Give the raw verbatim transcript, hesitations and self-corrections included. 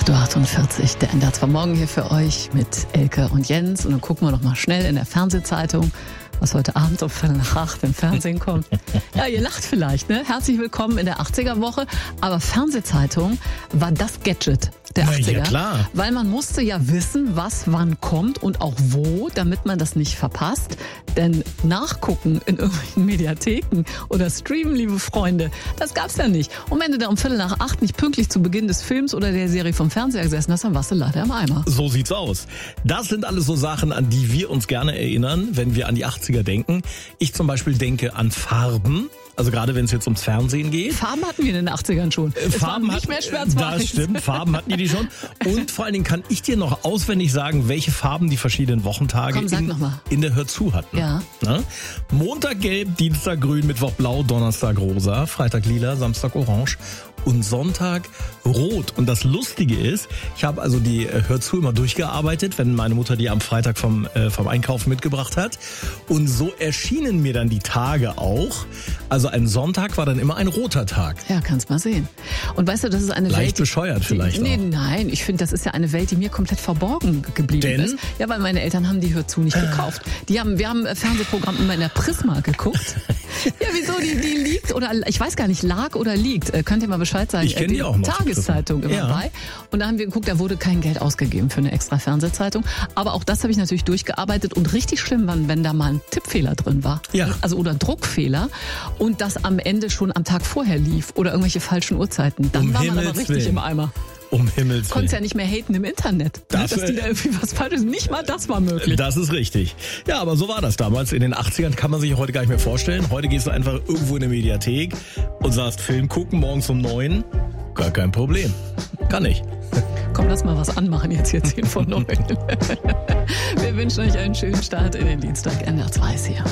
acht Uhr achtundvierzig, der N D R zwei Morgen hier für euch mit Elke und Jens. Und dann gucken wir noch mal schnell in der Fernsehzeitung, was heute Abend um Viertel nach acht im Fernsehen kommt. Ja, ihr lacht vielleicht, ne? Herzlich willkommen in der achtziger-Woche. Aber Fernsehzeitung war das Gadget der achtziger. Ja, klar. Weil man musste ja wissen, was wann kommt und auch wo, damit man das nicht verpasst. Denn nachgucken in irgendwelchen Mediatheken oder streamen, liebe Freunde, das gab's ja nicht. Und wenn du da um Viertel nach acht nicht pünktlich zu Beginn des Films oder der Serie vom Fernseher gesessen hast, dann warst du leider im Eimer. So sieht's aus. Das sind alles so Sachen, an die wir uns gerne erinnern, wenn wir an die achtziger denken. Ich zum Beispiel denke an Farben. Also gerade wenn es jetzt ums Fernsehen geht. Farben hatten wir in den achtzigern schon. Es Farben war nicht mehr schwarz-weiß. Das stimmt, Farben hatten die die schon. Und vor allen Dingen kann ich dir noch auswendig sagen, welche Farben die verschiedenen Wochentage Komm, sag in, noch mal. in der Hör zu hatten. Ja. Na? Montag gelb, Dienstag grün, Mittwoch blau, Donnerstag rosa, Freitag lila, Samstag orange und Sonntag rot. Und das Lustige ist, ich habe also die Hör zu immer durchgearbeitet, wenn meine Mutter die am Freitag vom, äh, vom Einkaufen mitgebracht hat. Und so erschienen mir dann die Tage auch. Also ein Sonntag war dann immer ein roter Tag. Ja, kannst mal sehen. Und weißt du, das ist eine Leicht Welt... bescheuert die, vielleicht nee, auch. Nein, ich finde, das ist ja eine Welt, die mir komplett verborgen geblieben Denn? ist. Ja, weil meine Eltern haben die Hör zu nicht gekauft. Die haben, wir haben Fernsehprogramm immer in der Prisma geguckt. Ja, wieso? Die, die liegt oder, ich weiß gar nicht, lag oder liegt. Könnt ihr mal Bescheid sagen? Ich kenne die auch mal. Tageszeitung immer ja. bei. Und da haben wir geguckt, da wurde kein Geld ausgegeben für eine extra Fernsehzeitung. Aber auch das habe ich natürlich durchgearbeitet und richtig schlimm war, wenn da mal ein Tippfehler drin war. Ja. Also oder Druckfehler und das am Ende schon am Tag vorher lief oder irgendwelche falschen Uhrzeiten. Dann Um war man aber Himmels richtig Willen. im Eimer. Um Himmels Willen. Konntest ja nicht mehr haten im Internet, Das, dass die da irgendwie was falsch ist. Nicht mal das war möglich. Das ist richtig. Ja, aber so war das damals. In den achtzigern kann man sich heute gar nicht mehr vorstellen. Heute gehst du einfach irgendwo in eine Mediathek und sagst Film gucken morgens um neun. Gar kein Problem. Kann ich. Komm, lass mal was anmachen jetzt hier zehn vor neun. Wir wünschen euch einen schönen Start in den Dienstag. N D R zwei ist hier.